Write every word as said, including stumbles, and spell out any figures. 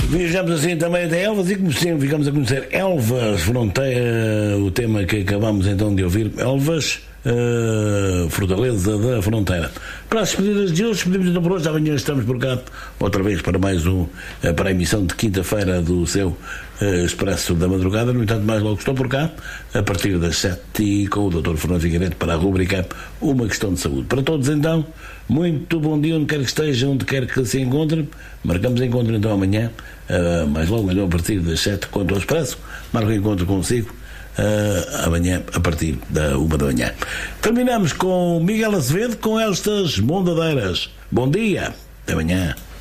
Viajamos assim também até Elvas e como sempre ficamos a conhecer Elvas, Fronteira, o tema que acabamos então de ouvir, Elvas, uh, Fortaleza da Fronteira. Para as despedidas de hoje, despedimos então por hoje, amanhã estamos por cá outra vez para mais um, para a emissão de quinta-feira do seu uh, Expresso da Madrugada. No entanto, mais logo estou por cá a partir das sete com o doutor Fernando Figueiredo para a rubrica Uma Questão de Saúde. Para todos então, muito bom dia onde quer que esteja, onde quer que se encontre. Marcamos encontro então amanhã, uh, mais logo, então, a partir das sete quanto ao Expresso. Marco encontro consigo uh, amanhã a partir da uma da manhã. Terminamos com Miguel Azevedo com estas mondadeiras. Bom dia, até amanhã.